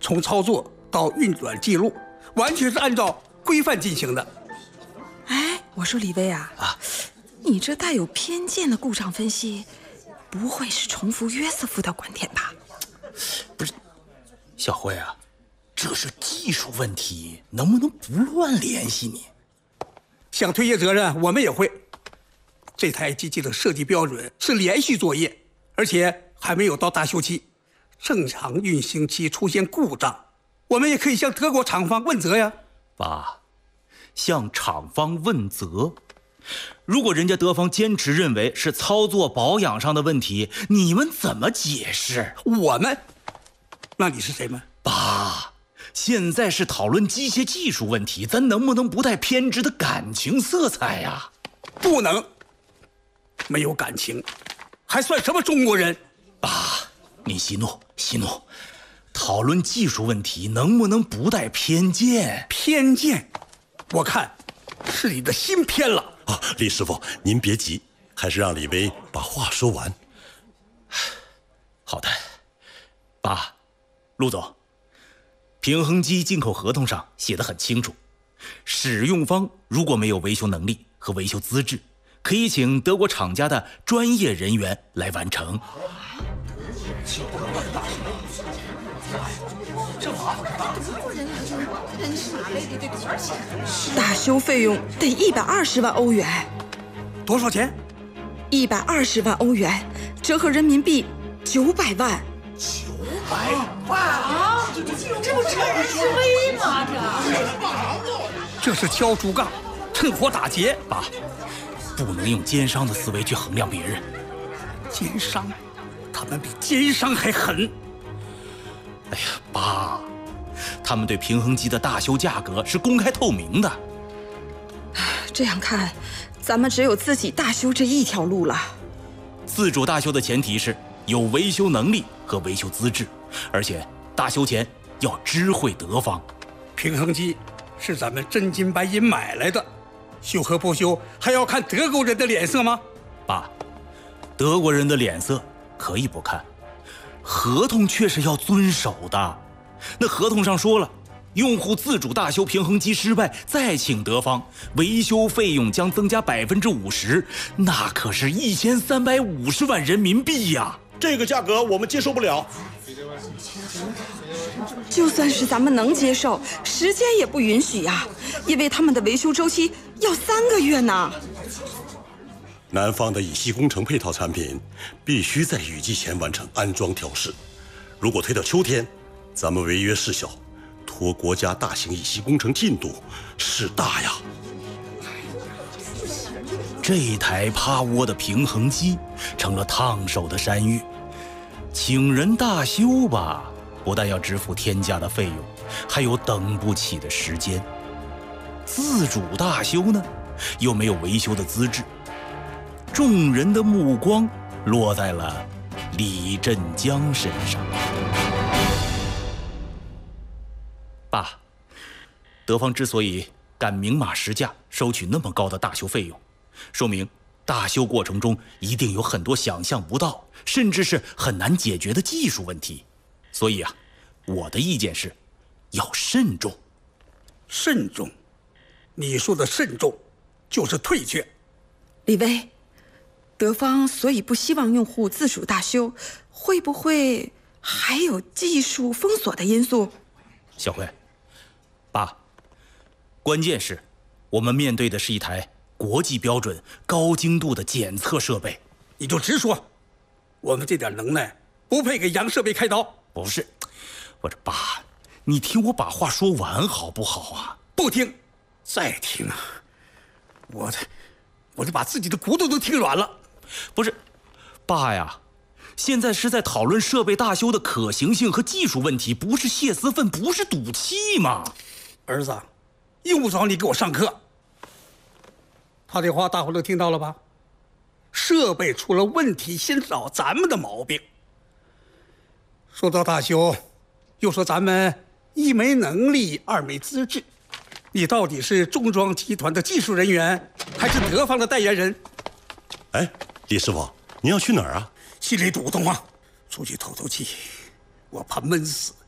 从操作到运转记录，完全是按照规范进行的。 哎，我说李威啊，你这带有偏见的故障分析，不会是重复约瑟夫的观点吧？ 不是，小慧啊，这是技术问题，能不能不乱联系你？ 想推卸责任，我们也会。这台机器的设计标准是连续作业，而且还没有到大修期，正常运行期出现故障，我们也可以向德国厂方问责呀。 爸，向厂方问责？如果人家德方坚持认为是操作保养上的问题，你们怎么解释？ 我们？那你是谁们？ 爸，现在是讨论机械技术问题，咱能不能不带偏执的感情色彩呀？ 不能，没有感情，还算什么中国人？ 爸，你息怒，息怒。讨论技术问题能不能不带偏见？ 偏见？我看是你的心偏了。 李师傅，您别急，还是让李威把话说完。 好的，爸，陆总，平衡机进口合同上写得很清楚，使用方如果没有维修能力和维修资质，可以请德国厂家的专业人员来完成。 大修费用得120万欧元。 多少钱 ？120万欧元，折合人民币900万。 900万啊！这不趁人之危吗？ 这是敲竹杠，趁火打劫。 爸，不能用奸商的思维去衡量别人。 奸商？他们比奸商还狠。 哎呀，爸，他们对平衡机的大修价格是公开透明的。 这样看，咱们只有自己大修这一条路了。 自主大修的前提是有维修能力和维修资质，而且大修前要知会德方。 平衡机是咱们真金白银买来的，修和不修还要看德国人的脸色吗？ 爸，德国人的脸色可以不看，合同却是要遵守的。那合同上说了，用户自主大修平衡机失败，再请德方，维修费用将增加50%，那可是1350万人民币呀！ 这个价格我们接受不了。 就算是咱们能接受，时间也不允许呀，因为他们的维修周期要3个月呢。 南方的乙烯工程配套产品必须在雨季前完成安装调试，如果推到秋天，咱们违约事小，拖国家大型乙烯工程进度，事大呀。 这台趴窝的平衡机成了烫手的山芋，请人大修吧，不但要支付天价的费用，还有等不起的时间。自主大修呢，又没有维修的资质，众人的目光落在了李振江身上。爸，德方之所以敢明码实价收取那么高的大修费用，说明大修过程中一定有很多想象不到，甚至是很难解决的技术问题。所以啊，我的意见是，要慎重。 慎重？你说的慎重，就是退却。 李威，德方所以不希望用户自主大修，会不会还有技术封锁的因素？ 小慧，爸，关键是我们面对的是一台国际标准、高精度的检测设备。 你就直说，我们这点能耐不配给洋设备开刀。 不是，我这爸，你听我把话说完好不好啊？ 不听，再听啊，我就把自己的骨头都听软了。 不是，爸呀，现在是在讨论设备大修的可行性和技术问题，不是泄私愤，不是赌气嘛。 儿子，用不着你给我上课。他这话大伙都听到了吧？设备出了问题，先找咱们的毛病。说到大修，又说咱们一没能力，二没资质。你到底是中装集团的技术人员，还是德方的代言人？ 哎，李师傅，您要去哪儿啊？ 心里堵得慌，出去透透气，我怕闷死。